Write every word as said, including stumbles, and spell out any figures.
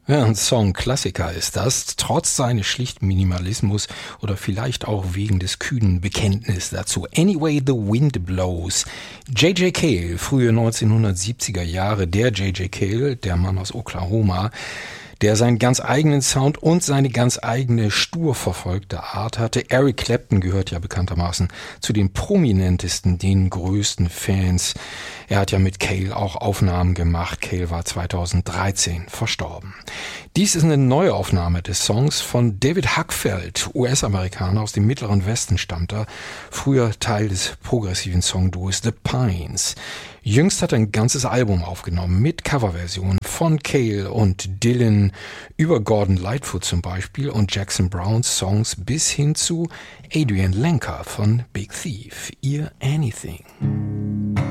Ja, ein Song-Klassiker ist das, trotz seines schlichten Minimalismus oder vielleicht auch wegen des kühnen Bekenntnisses dazu. Anyway the Wind Blows. J J. Cale, frühe neunzehnhundertsiebziger Jahre, der J J. Cale, der Mann aus Oklahoma, der seinen ganz eigenen Sound und seine ganz eigene stur verfolgte Art hatte. Eric Clapton gehört ja bekanntermaßen zu den prominentesten, den größten Fans. Er hat ja mit Cale auch Aufnahmen gemacht. Cale war zweitausenddreizehn verstorben. Dies ist eine Neuaufnahme des Songs von David Huckfeld, U S-Amerikaner aus dem Mittleren Westen stammt er, früher Teil des progressiven Songduos The Pines. Jüngst hat er ein ganzes Album aufgenommen mit Coverversionen von Cale und Dylan über Gordon Lightfoot zum Beispiel und Jackson Browns Songs bis hin zu Adrian Lenker von Big Thief, ihr Anything.